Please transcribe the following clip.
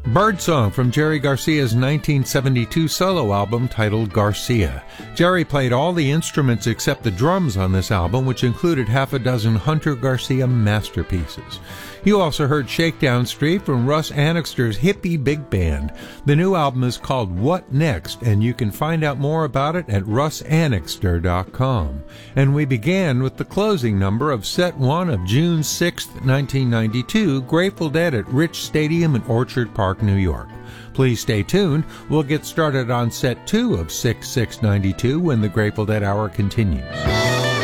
Birdsong from Jerry Garcia's 1972 solo album titled Garcia. Jerry played all the instruments except the drums on this album, which included half a dozen Hunter Garcia masterpieces. You also heard Shakedown Street from Russ Annixter's Hippie Big Band. The new album is called What Next, and you can find out more about it at russannixter.com. And we began with the closing number of Set 1 of June 6, 1992, Grateful Dead at Rich Stadium in Orchard Park, New York. Please stay tuned. We'll get started on Set 2 of 6/6/92 when the Grateful Dead Hour continues.